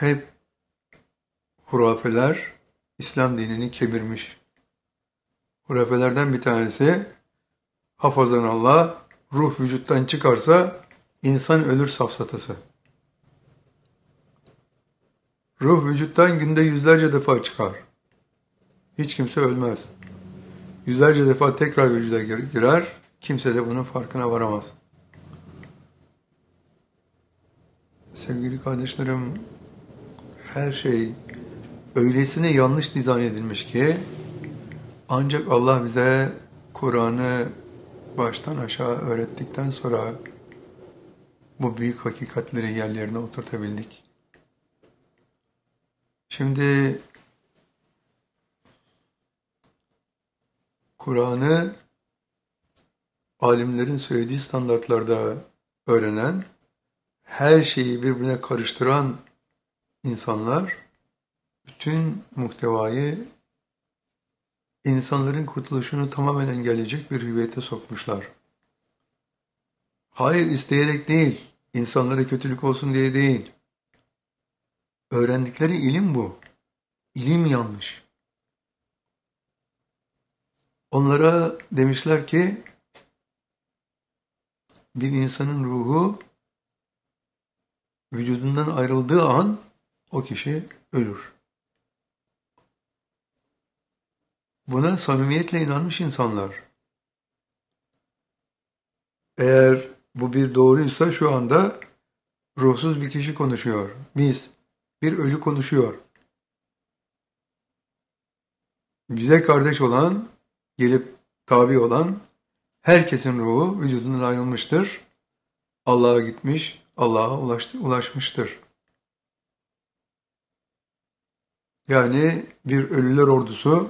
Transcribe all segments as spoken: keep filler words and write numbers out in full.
hep hurafeler İslam dinini kemirmiş. Hurafelerden bir tanesi, hafazanallah, ruh vücuttan çıkarsa insan ölür safsatası. Ruh vücuttan günde yüzlerce defa çıkar. Hiç kimse ölmez. Yüzlerce defa tekrar vücuda girer, kimse de bunun farkına varamaz. Sevgili kardeşlerim, her şey öylesine yanlış dizayn edilmiş ki, ancak Allah bize Kur'an'ı baştan aşağı öğrettikten sonra bu büyük hakikatleri yerlerine oturtabildik. Şimdi Kur'an'ı alimlerin söylediği standartlarda öğrenen, her şeyi birbirine karıştıran insanlar bütün muhtevayı insanların kurtuluşunu tamamen engelleyecek bir hüviyete sokmuşlar. Hayır, isteyerek değil, insanlara kötülük olsun diye değil. Öğrendikleri ilim bu. İlim yanlış. Onlara demişler ki, bir insanın ruhu vücudundan ayrıldığı an o kişi ölür. Buna samimiyetle inanmış insanlar. Eğer bu bir doğruysa şu anda ruhsuz bir kişi konuşuyor. Biz, bir ölü konuşuyor. Bize kardeş olan, gelip tabi olan herkesin ruhu vücudundan ayrılmıştır. Allah'a gitmiş, Allah'a ulaşmıştır. Yani bir ölüler ordusu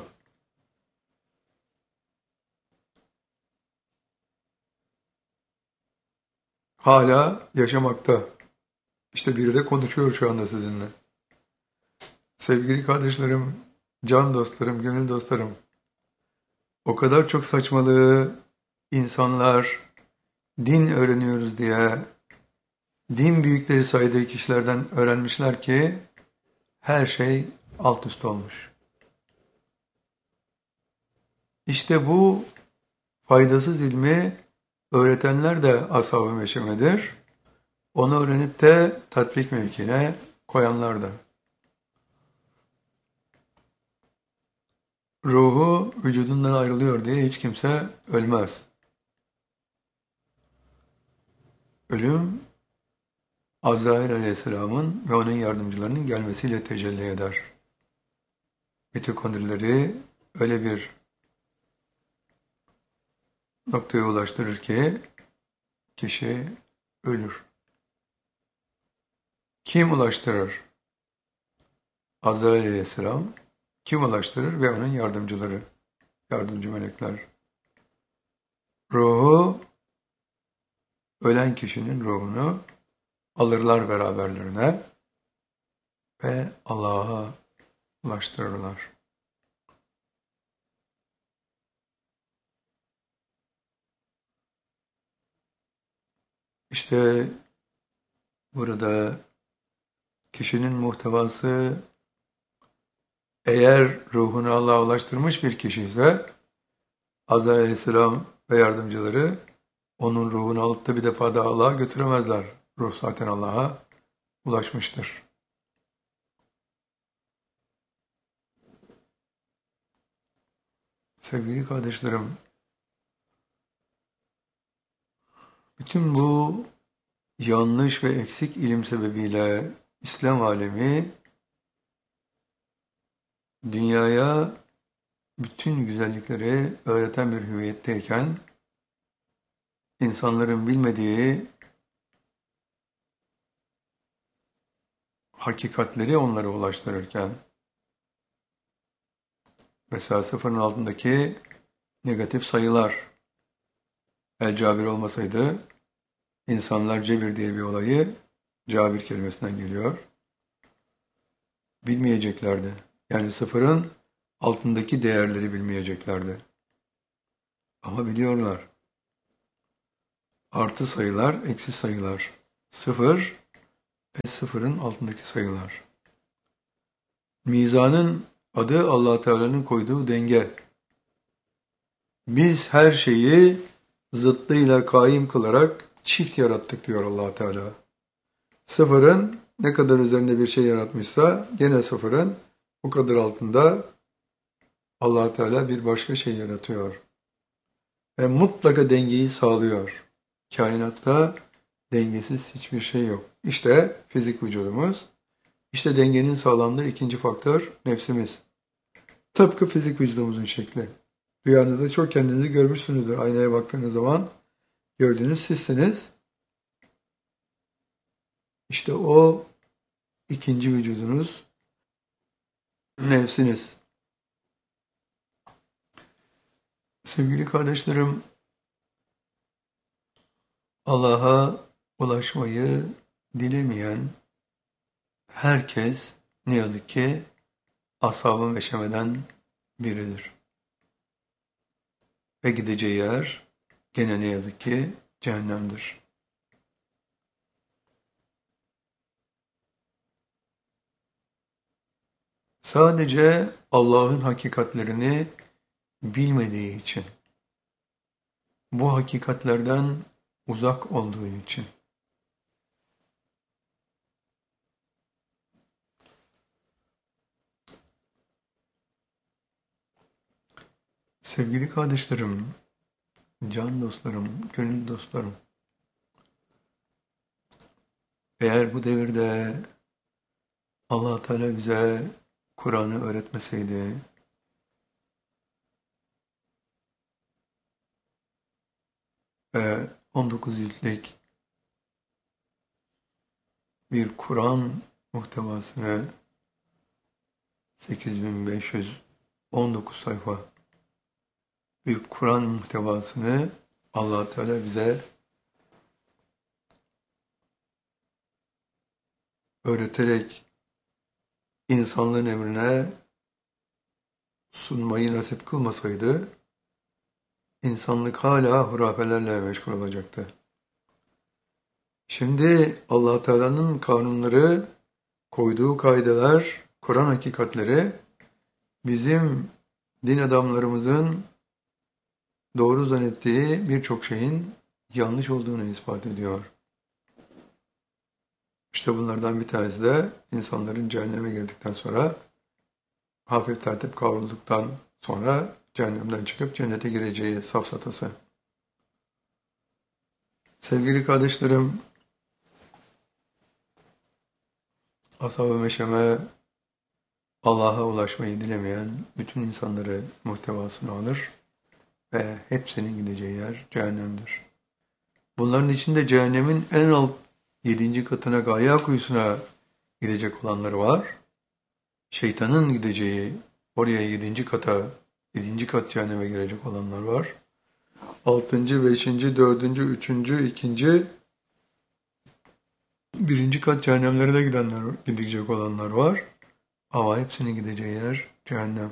hala yaşamakta. İşte biri de konuşuyor şu anda sizinle. Sevgili kardeşlerim, can dostlarım, gönül dostlarım, o kadar çok saçmalığı insanlar din öğreniyoruz diye din büyükleri saydığı kişilerden öğrenmişler ki her şey alt üst olmuş. İşte bu faydasız ilmi öğretenler de ashab-ı meşemedir. Onu öğrenip de tatbik mevkine koyanlar da. Ruhu vücudundan ayrılıyor diye hiç kimse ölmez. Ölüm, Azrail Aleyhisselam'ın ve onun yardımcılarının gelmesiyle tecelli eder. Mitokondrileri öyle bir noktaya ulaştırır ki kişi ölür. Kim ulaştırır? Azrail Aleyhisselam. Kim ulaştırır? Ve onun yardımcıları, yardımcı melekler. Ruhu, ölen kişinin ruhunu alırlar beraberlerine ve Allah'a ulaştırırlar. İşte burada kişinin muhtevası, eğer ruhunu Allah'a ulaştırmış bir kişi ise Azrail Aleyhisselam ve yardımcıları onun ruhunu alıp da bir defa daha Allah'a götüremezler. Ruh zaten Allah'a ulaşmıştır. Sevgili kardeşlerim, bütün bu yanlış ve eksik ilim sebebiyle İslam alemi dünyaya bütün güzellikleri öğreten bir hüviyetteyken insanların bilmediği hakikatleri onlara ulaştırırken, mesela sıfırın altındaki negatif sayılar, El Cabir olmasaydı insanlar cebir diye bir olayı cabir kelimesinden geliyor, bilmeyeceklerdi. Yani sıfırın altındaki değerleri bilmeyeceklerdi. Ama biliyorlar. Artı sayılar, eksi sayılar. Sıfır, e sıfırın altındaki sayılar. Mizanın adı Allah Teala'nın koyduğu denge. Biz her şeyi zıttıyla kaim kılarak çift yarattık diyor Allah Teala. Sıfırın ne kadar üzerinde bir şey yaratmışsa gene sıfırın o kadar altında Allah Teala bir başka şey yaratıyor. Ve mutlaka dengeyi sağlıyor. Kainatta dengesiz hiçbir şey yok. İşte fizik vücudumuz, işte dengenin sağlandığı ikinci faktör nefsimiz. Tıpkı fizik vücudumuzun şekli. Rüyanızda çok kendinizi görmüşsünüzdür. Aynaya baktığınız zaman gördüğünüz sizsiniz. İşte o ikinci vücudunuz, nefsiniz. Sevgili kardeşlerim, Allah'a ulaşmayı dilemeyen herkes ne yazık ki ashab-ı meşemeden biridir. Ve gideceği yer gene ne yazık ki cehennemdir. Sadece Allah'ın hakikatlerini bilmediği için, bu hakikatlerden uzak olduğu için. Sevgili kardeşlerim, can dostlarım, gönül dostlarım, eğer bu devirde Allah Teala bize Kur'an'ı öğretmeseydi, ve on dokuz ciltlik bir Kur'an muhtevasını sekiz bin beş yüz on dokuz sayfa bir Kur'an muhtevasını Allah Teala bize öğreterek insanlığın emrine sunmayı nasip kılmasaydı, insanlık hala hurafelerle meşgul olacaktı. Şimdi Allah Teala'nın kanunları, koyduğu kaideler, Kur'an hakikatleri bizim din adamlarımızın doğru zannettiği birçok şeyin yanlış olduğunu ispat ediyor. İşte bunlardan bir tanesi de insanların cehenneme girdikten sonra, hafif tertip kavrulduktan sonra cehennemden çıkıp cennete gireceği safsatası. Sevgili kardeşlerim, ashab-ı meşeme Allah'a ulaşmayı dilemeyen bütün insanları muhtevasına alır ve hepsinin gideceği yer cehennemdir. Bunların içinde cehennemin en alt yedinci katına, gaya kuyusuna gidecek olanları var. Şeytanın gideceği oraya yedinci kata, yedinci kat cehenneme girecek olanlar var. Altıncı, beşinci, dördüncü, üçüncü, ikinci, birinci kat cehennemlere de gidenler, gidecek olanlar var. Ama hepsinin gideceği yer cehennem.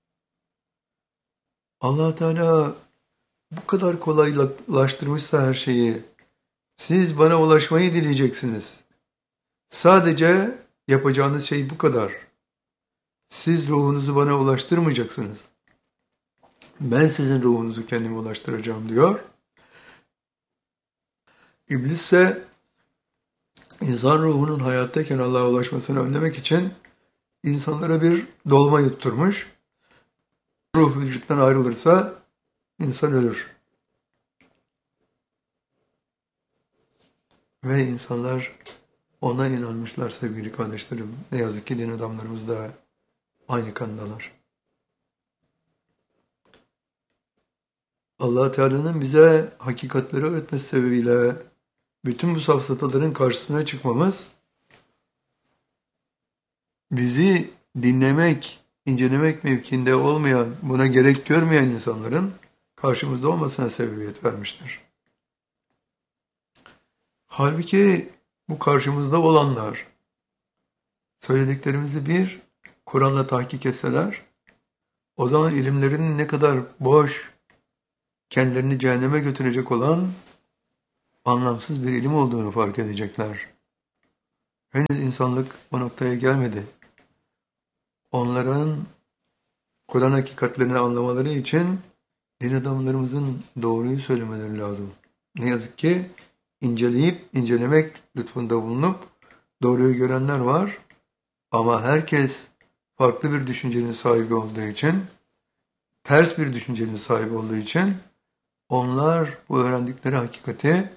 Allah Teala bu kadar kolaylaştırmışsa her şeyi, siz bana ulaşmayı dileyeceksiniz. Sadece yapacağınız şey bu kadar. Siz ruhunuzu bana ulaştırmayacaksınız. Ben sizin ruhunuzu kendime ulaştıracağım diyor. İblis ise insan ruhunun hayattayken Allah'a ulaşmasını önlemek için insanlara bir dolma yutturmuş. Ruh vücuttan ayrılırsa insan ölür. Ve insanlar ona inanmışlar sevgili kardeşlerim. Ne yazık ki din adamlarımız da aynı kandalar. Allah Teala'nın bize hakikatleri öğretmesi sebebiyle bütün bu safsataların karşısına çıkmamız, bizi dinlemek, incelemek mevkinde olmayan, buna gerek görmeyen insanların karşımızda olmasına sebebiyet vermiştir. Halbuki bu karşımızda olanlar, söylediklerimizi bir, Kur'an'la tahkik etseler, o zaman ilimlerinin ne kadar boş, kendilerini cehenneme götürecek olan anlamsız bir ilim olduğunu fark edecekler. Henüz insanlık o noktaya gelmedi. onların Kur'an hakikatlerini anlamaları için din adamlarımızın doğruyu söylemeleri lazım. Ne yazık ki inceleyip incelemek lütfunda bulunup doğruyu görenler var ama herkes farklı bir düşüncenin sahibi olduğu için, ters bir düşüncenin sahibi olduğu için onlar bu öğrendikleri hakikati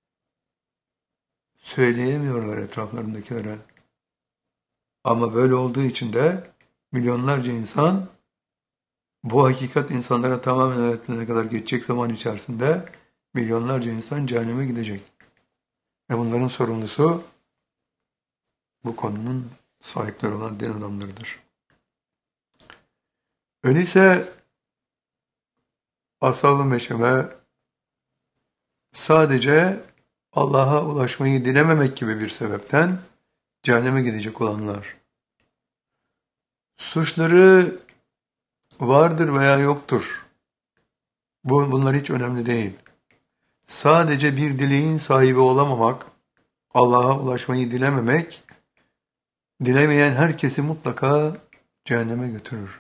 söyleyemiyorlar etraflarındakilere. Ama böyle olduğu için de milyonlarca insan bu hakikat insanlara tamamen öğretilene kadar geçecek zaman içerisinde milyonlarca insan cehenneme gidecek. Ve bunların sorumlusu bu konunun sahipleri olan din adamlarıdır. Öyleyse ashab-ı meşeme sadece Allah'a ulaşmayı dilememek gibi bir sebepten cehenneme gidecek olanlar. Suçları vardır veya yoktur. Bu, bunlar hiç önemli değil. Sadece bir dileğin sahibi olamamak, Allah'a ulaşmayı dilememek, dilemeyen herkesi mutlaka cehenneme götürür.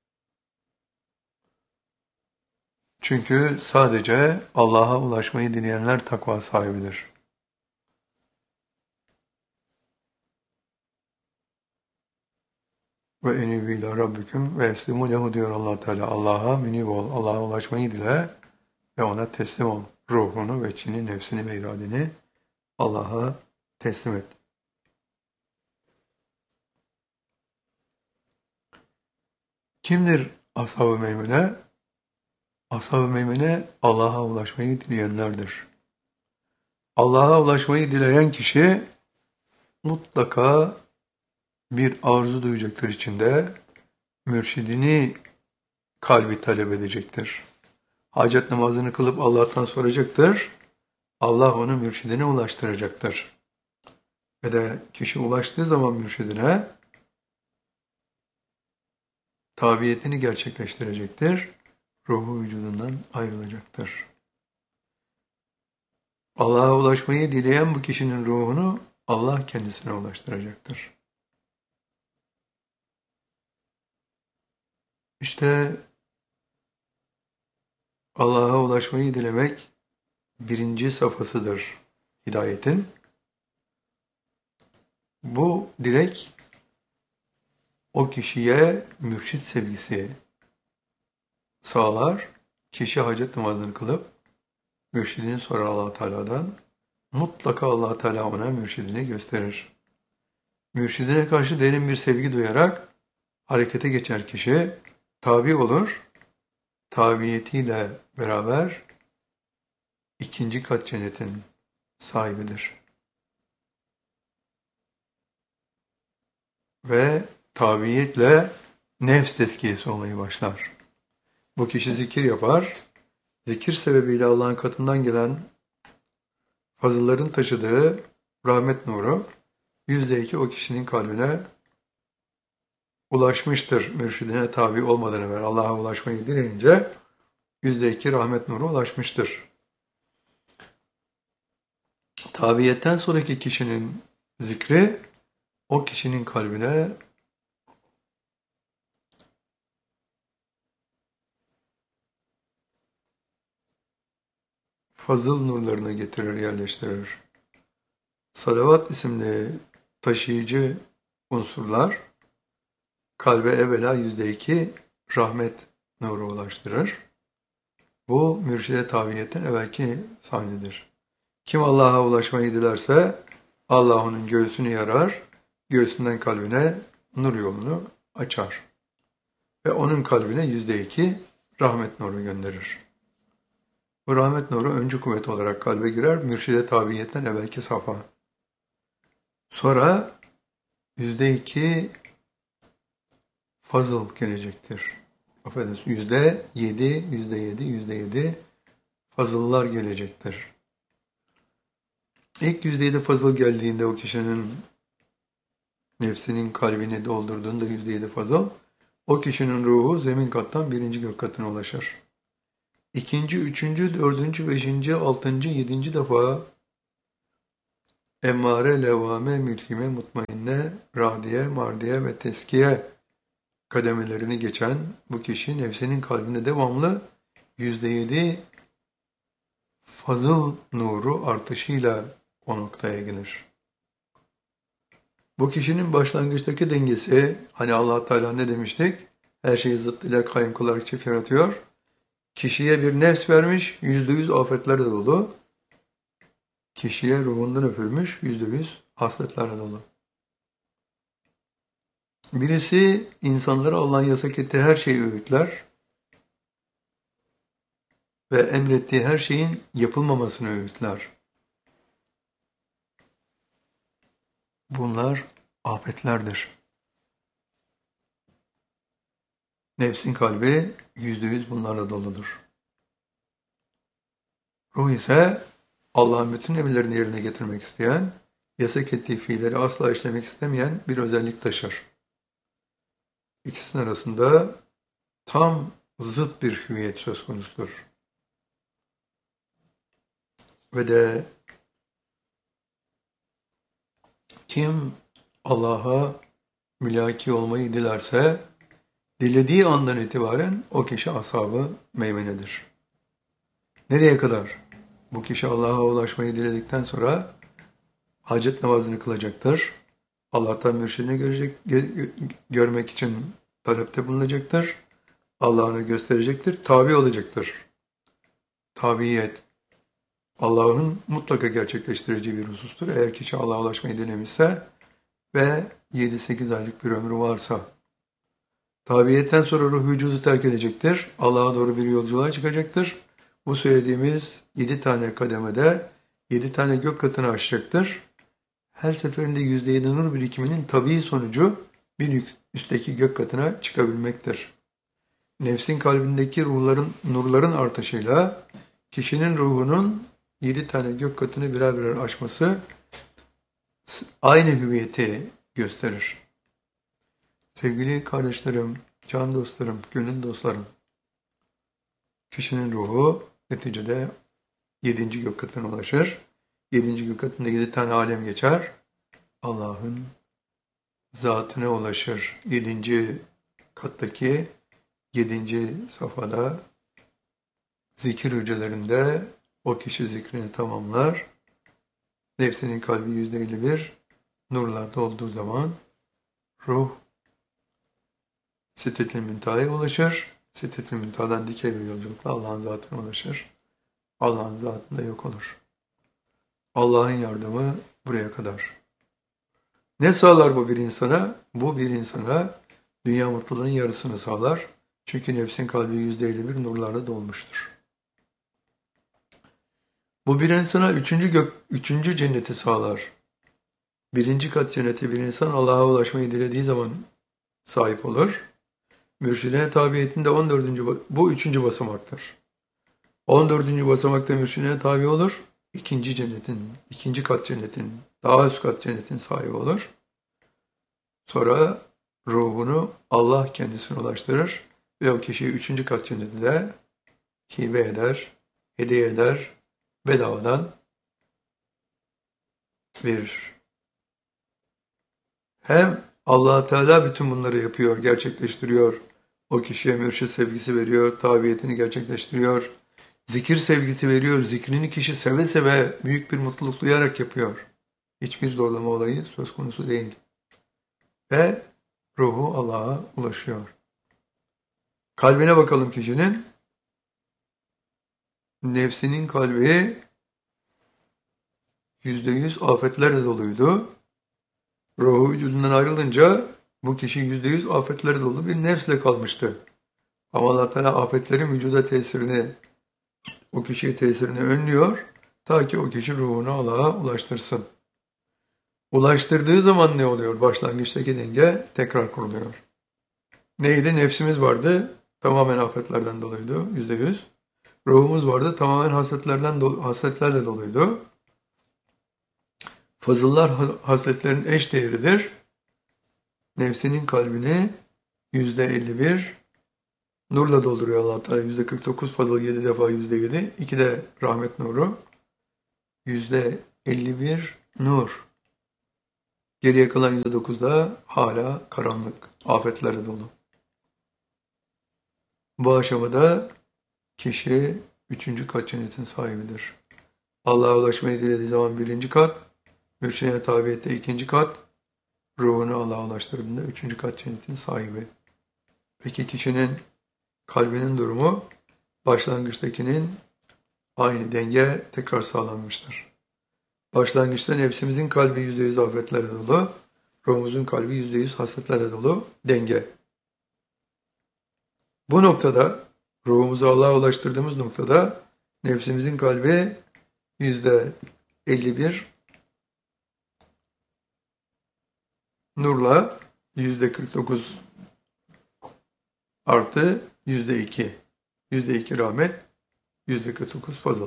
Çünkü sadece Allah'a ulaşmayı dileyenler takva sahibidir. Ve enibu ila rabbikum ve eslimu lehu diyor Allah Teala. Allah'a münib ol, Allah'a ulaşmayı dile ve ona teslim ol. Ruhunu, veçini, nefsini ve iradeni Allah'a teslim et. Kimdir ashab-ı meymune? Ashab-ı meymune Allah'a ulaşmayı dileyenlerdir. Allah'a ulaşmayı dileyen kişi mutlaka bir arzu duyacaktır içinde, mürşidini kalbi talep edecektir. Hacet namazını kılıp Allah'tan soracaktır, Allah onu mürşidine ulaştıracaktır. Ve de kişi ulaştığı zaman mürşidine, tabiyetini gerçekleştirecektir, ruhu vücudundan ayrılacaktır. Allah'a ulaşmayı dileyen bu kişinin ruhunu Allah kendisine ulaştıracaktır. İşte Allah'a ulaşmayı dilemek birinci safhasıdır hidayetin. Bu dilek o kişiye mürşit sevgisi sağlar. Kişi hacet namazını kılıp mürşidini sorar Allah Teala'dan. Mutlaka Allah Teala ona mürşidini gösterir. Mürşidine karşı derin bir sevgi duyarak harekete geçer kişi, tabi olur. Tabiyetiyle beraber ikinci kat cennetin sahibidir. Ve tabiyetle nefs tezkiyesi olmayı başlar. Bu kişi zikir yapar. Zikir sebebiyle Allah'ın katından gelen fazılların taşıdığı rahmet nuru yüzde iki o kişinin kalbine ulaşmıştır. Mürşidine tabi olmadan evvel Allah'a ulaşmayı dileyince yüzde iki rahmet nuru ulaşmıştır. Tabiyetten sonraki kişinin zikri o kişinin kalbine fazıl nurlarını getirir, yerleştirir. Salavat isimli taşıyıcı unsurlar kalbe evvela yüzde iki rahmet nuru ulaştırır. Bu mürşide tabiyetten evvelki sahnedir. Kim Allah'a ulaşmayı dilerse Allah onun göğsünü yarar, göğsünden kalbine nur yolunu açar. Ve onun kalbine yüzde iki rahmet nuru gönderir. Bu rahmet nuru öncü kuvvet olarak kalbe girer, mürşide tabiyetten evvelki safa. Sonra yüzde iki fazıl gelecektir. Affedersiniz, yüzde yedi, yüzde yedi, yüzde yedi fazıllar gelecektir. İlk yüzde yedi fazıl geldiğinde o kişinin nefsinin kalbini doldurduğunda yüzde yedi fazıl, o kişinin ruhu zemin kattan birinci gök katına ulaşır. İkinci, üçüncü, dördüncü, beşinci, altıncı, yedinci defa emmare, levvame, mülhime, mutmainne, radiye, mardiye ve teskiye kademelerini geçen bu kişi nefsinin kalbinde devamlı yüzde yedi fazıl nuru artışıyla o noktaya gelir. Bu kişinin başlangıçtaki dengesi, hani Allah Teala ne demiştik? Her şeyi zıttıyla kayyum kılarak çift yaratıyor. Kişiye bir nefs vermiş, yüzde yüz afetlerle dolu. Kişiye ruhundan öpülmüş, yüzde yüz hasletlerle dolu. Birisi insanlara Allah'ın yasak ettiği her şeyi öğütler ve emrettiği her şeyin yapılmamasını öğütler. Bunlar afetlerdir. Nefsin kalbi yüzde yüz bunlarla doludur. Ruh ise Allah'ın bütün emirlerini yerine getirmek isteyen, yasak ettiği fiilleri asla işlemek istemeyen bir özellik taşır. İkisinin arasında tam zıt bir hüviyet söz konusudur. Ve de kim Allah'a mülaki olmayı dilerse, dilediği andan itibaren o kişi ashab-ı meymenedir. Nereye kadar? Bu kişi Allah'a ulaşmayı diledikten sonra hacet namazını kılacaktır. Allah'tan mürşidini görecek, görmek için talepte bulunacaktır. Allah'ını gösterecektir, tabi olacaktır. Tabiyet, Allah'ın mutlaka gerçekleştireceği bir husustur. Eğer kişi Allah'a ulaşmayı dilemişse ve yedi sekiz aylık bir ömrü varsa, tabiyetten sonra ruh vücudu terk edecektir. Allah'a doğru bir yolculuğa çıkacaktır. Bu söylediğimiz yedi tane kademede yedi tane gök katını aşacaktır. Her seferinde yüzde yedi nur birikiminin tabii sonucu bir üstteki gök katına çıkabilmektir. Nefsin kalbindeki ruhların, nurların artışıyla kişinin ruhunun yedi tane gök katını birer birer aşması aynı hüviyeti gösterir. Sevgili kardeşlerim, can dostlarım, gönül dostlarım, kişinin ruhu neticede yedinci gök katına ulaşır. Yedinci gök katında yedi tane alem geçer. Allah'ın zatına ulaşır. Yedinci kattaki yedinci safhada zikir hücrelerinde o kişi zikrini tamamlar. Nefsinin kalbi yüzde elli bir nurla dolduğu zaman ruh Sidret-i Müntaha'ya ulaşır. Sidret-i Müntaha'dan dikey bir yolculukla Allah'ın zatına ulaşır. Allah'ın zatında yok olur. Allah'ın yardımı buraya kadar. Ne sağlar bu bir insana? Bu bir insana dünya mutluluğunun yarısını sağlar. Çünkü nefsin kalbi yüzde elli bir nurlarla dolmuştur. Bu bir insana üçüncü, gök, üçüncü cenneti sağlar. Birinci kat cenneti bir insan Allah'a ulaşmayı dilediği zaman sahip olur. Mürşidine tabiyetinde on dördüncü bu üçüncü basamaktır. on dördüncü basamakta mürşidine tabi olur. İkinci cennetin, ikinci kat cennetin, daha üst kat cennetin sahibi olur. Sonra ruhunu Allah kendisine ulaştırır ve o kişiyi üçüncü kat cenneti de hibe eder, hediye eder, bedavadan verir. Hem Allah Teala bütün bunları yapıyor, gerçekleştiriyor. O kişiye mürşid sevgisi veriyor, tabiyetini gerçekleştiriyor. Zikir sevgisi veriyor, zikrini kişi seve seve büyük bir mutluluk duyarak yapıyor. Hiçbir zorlama olayı söz konusu değil. Ve ruhu Allah'a ulaşıyor. Kalbine bakalım kişinin. Nefsinin kalbi yüzde yüz afetlerle doluydu. Ruhu vücudundan ayrılınca bu kişi yüzde yüz afetlerle dolu bir nefsle kalmıştı. Ama Allah Teala afetlerin vücuda tesirini, o kişiye tesirini önlüyor. Ta ki o kişi ruhunu Allah'a ulaştırsın. Ulaştırdığı zaman ne oluyor? Başlangıçtaki denge tekrar kuruluyor. Neydi? Nefsimiz vardı. Tamamen afetlerden doluydu. Yüzde yüz. Ruhumuz vardı. Tamamen hasletlerden dolu, hasletlerle doluydu. Fazıllar hasletlerin eş değeridir. Nefsinin kalbini yüzde elli bir nurla dolduruyor Allah Teala. Yüzde kırk dokuz fazıl yedi defa yüzde yedi. İki de rahmet nuru. Yüzde elli bir nur. Geriye kalan yüzde dokuz da hala karanlık, afetlerle dolu. Bu aşamada kişi üçüncü kat cennetin sahibidir. Allah'a ulaşmayı dilediği zaman birinci kat, mürşidine tabiyette ikinci kat, ruhunu Allah'a ulaştırdığında üçüncü kat cennetin sahibi. Peki kişinin kalbinin durumu başlangıçtakinin aynı denge tekrar sağlanmıştır. Başlangıçta nefsimizin kalbi yüzde yüz afetlerle dolu, ruhumuzun kalbi yüzde yüz hasretlerle dolu denge. Bu noktada, ruhumuzu Allah'a ulaştırdığımız noktada nefsimizin kalbi yüzde elli bir nurla yüzde kırk dokuz artı yüzde iki. yüzde iki rahmet, yüzde kırk dokuz fazıl.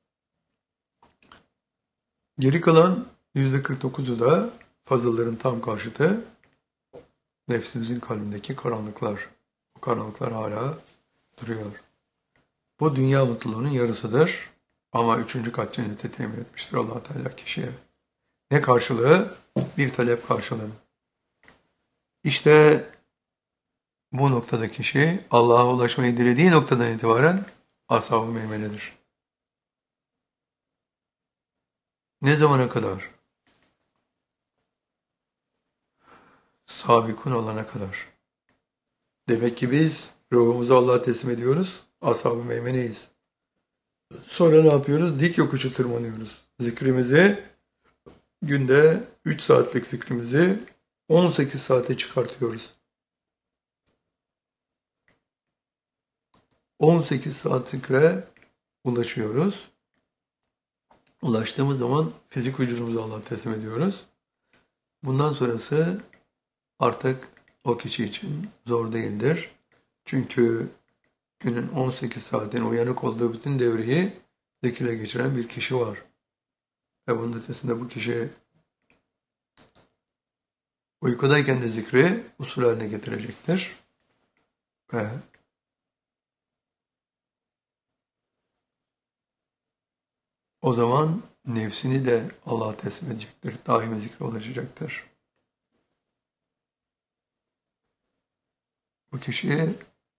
Geri kalan yüzde kırk dokuzu da fazılların tam karşıtı nefsimizin kalbindeki karanlıklar. O karanlıklar hala duruyor. Bu dünya mutluluğunun yarısıdır. Ama üçüncü kat cennete temin etmiştir Allah Teala kişiye. Ne karşılığı? Bir talep karşılığı. İşte bu noktada kişi Allah'a ulaşmayı dilediği noktadan itibaren ashab-ı meymenedir. Ne zamana kadar? Sabikun olana kadar. Demek ki biz ruhumuzu Allah'a teslim ediyoruz. Ashab-ı meymeneyiz. Sonra ne yapıyoruz? Dik yokuşu tırmanıyoruz. Zikrimizi günde üç saatlik zikrimizi on sekiz saate çıkartıyoruz. on sekiz saat zikre ulaşıyoruz. Ulaştığımız zaman fizik vücudumuzu Allah'a teslim ediyoruz. Bundan sonrası artık o kişi için zor değildir. Çünkü günün on sekiz saatini uyanık olduğu bütün devreyi zikirle geçiren bir kişi var. Ve bunun ötesinde bu kişi uykudayken de zikri usul haline getirecektir. Ve o zaman nefsini de Allah'a teslim edecektir. Daimi zikre ulaşacaktır. Bu kişi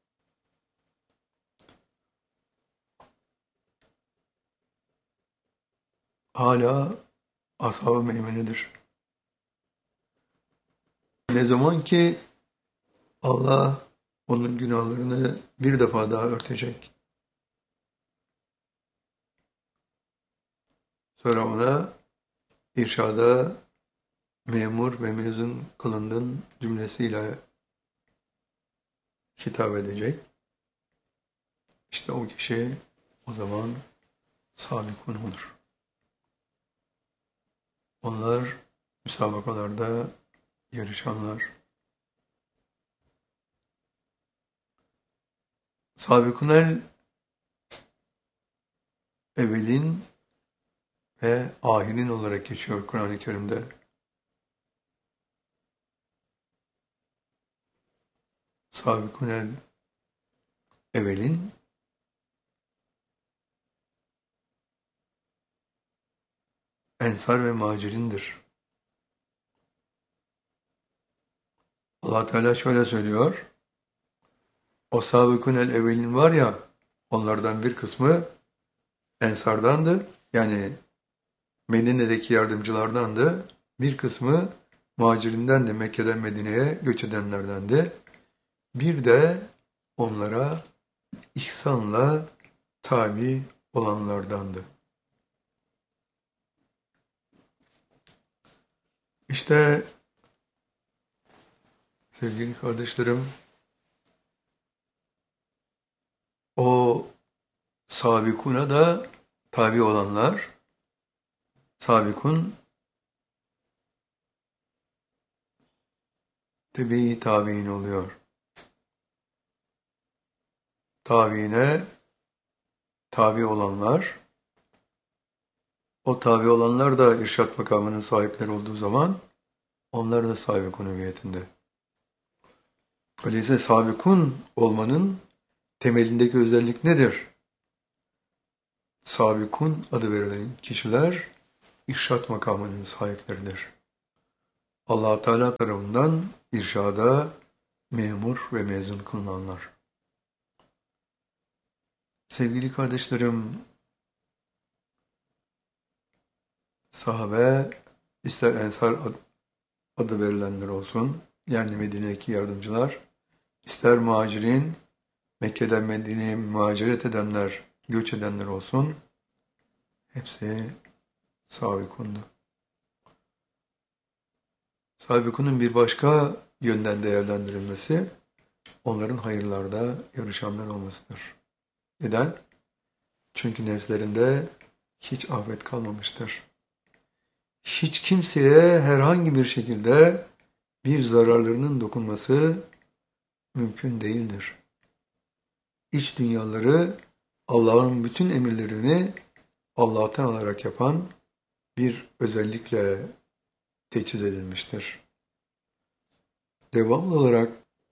hala ashab-ı meymenedir. Ne zaman ki Allah onun günahlarını bir defa daha örtecek. Sonra ona irşada memur ve mezun kılındın cümlesiyle hitap edecek. İşte o kişi o zaman sabikun olur. Onlar müsabakalarda yarışanlar. Sabikunel evvelin ve ahirin olarak geçiyor Kur'an-ı Kerim'de. Sabikunel evvelin Ensar ve Muhacirindir. Allah Teala şöyle söylüyor. O sabikunel evvelin var ya, onlardan bir kısmı Ensardandı. Yani Medine'deki yardımcılardandı. Bir kısmı Muhacirinden de Mekke'den Medine'ye göç edenlerdendi. Bir de onlara ihsanla tabi olanlardandı. İşte sevgili kardeşlerim, o sabikuna da tabi olanlar, sabikun tebi tabi'in oluyor. Tabiine tabi olanlar, o tabi olanlar da irşat makamının sahipleri olduğu zaman onlar da sabikun hüviyetinde. Öyleyse sabikun olmanın temelindeki özellik nedir? Sabikun adı verilen kişiler irşat makamının sahipleridir. Allah Teala tarafından irşada memur ve mezun kılınanlar. Sevgili kardeşlerim, sahabe, ister Ensar adı verilenler olsun, yani Medine'deki yardımcılar, ister muhacirin, Mekke'den Medine'ye muhaciret edenler, göç edenler olsun, hepsi sabikundu. Sabikunun bir başka yönden değerlendirilmesi, onların hayırlarda yarışanlar olmasıdır. Neden? Çünkü nefslerinde hiç afet kalmamıştır. Hiç kimseye herhangi bir şekilde bir zararlarının dokunması mümkün değildir. İç dünyaları Allah'ın bütün emirlerini Allah'tan alarak yapan bir özellikle teçhiz edilmiştir. Devamlı olarak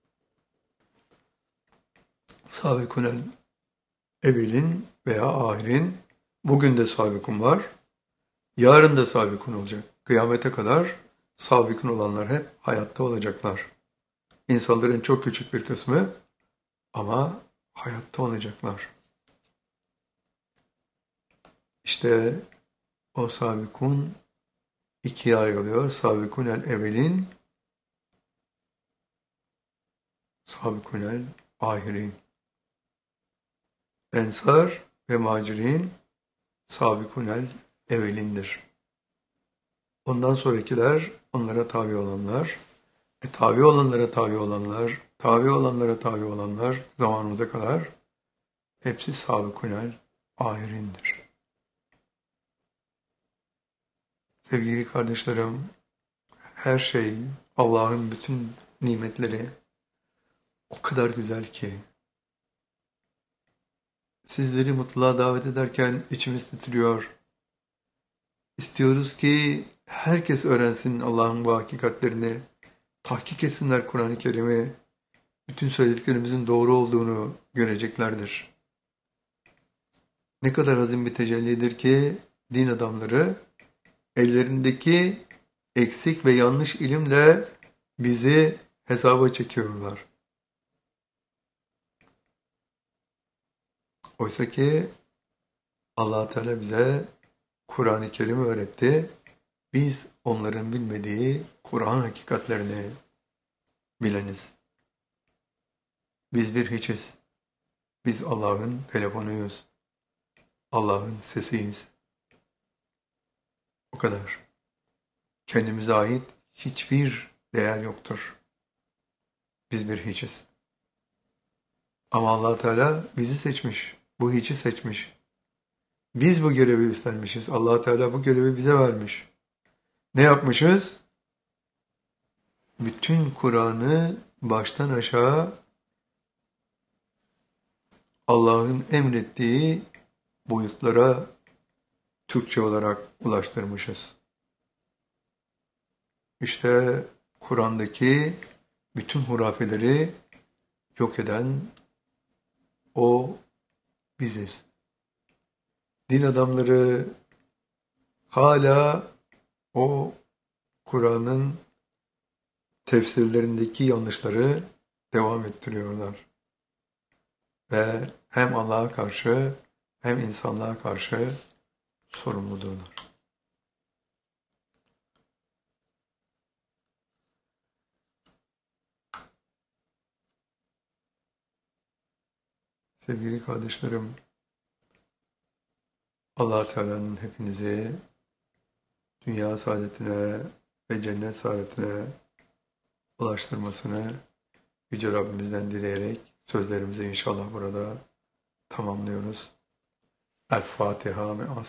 Sabikunel evvelin veya ahirin, bugün de sabikun var, yarın da sabikun olacak. Kıyamete kadar sabikun olanlar hep hayatta olacaklar. İnsanların çok küçük bir kısmı ama hayatta olacaklar. İşte o sabikun ikiye ayrılıyor. Sabikunel evvelin, sabikunel ahirin. Ensar ve muhacirin sabikunel evvelindir. Ondan sonrakiler onlara tabi olanlar, e, tabi olanlara tabi olanlar, tabi olanlara tabi olanlar zamanımıza kadar hepsi sabikunel ahirindir. Sevgili kardeşlerim, her şey, Allah'ın bütün nimetleri o kadar güzel ki, sizleri mutluluğa davet ederken içimiz titriyor. İstiyoruz ki herkes öğrensin Allah'ın bu hakikatlerini, tahkik etsinler Kur'an-ı Kerim'i, bütün söylediklerimizin doğru olduğunu göreceklerdir. Ne kadar azim bir tecellidir ki din adamları ellerindeki eksik ve yanlış ilimle bizi hesaba çekiyorlar. Oysa ki Allah Teala bize Kur'an-ı Kerim'i öğretti. Biz onların bilmediği Kur'an hakikatlerini bileniz. Biz bir hiçiz. Biz Allah'ın telefonuyuz. Allah'ın sesiyiz. O kadar. Kendimize ait hiçbir değer yoktur. Biz bir hiçiz. Ama Allah Teala bizi seçmiş. Bu hiçi seçmiş. Biz bu görevi üstlenmişiz. Allah Teala bu görevi bize vermiş. Ne yapmışız? Bütün Kur'an'ı baştan aşağı Allah'ın emrettiği boyutlara Türkçe olarak ulaştırmışız. İşte Kur'an'daki bütün hurafeleri yok eden o biziz. Din adamları hala o Kur'an'ın tefsirlerindeki yanlışları devam ettiriyorlar. Ve hem Allah'a karşı hem insanlığa karşı sorumludurlar. Sevgili kardeşlerim, Allah Teala'nın hepinizi dünya saadetine ve cennet saadetine ulaştırmasını Yüce Rabbimizden dileyerek sözlerimizi inşallah burada tamamlıyoruz. El Fatiha.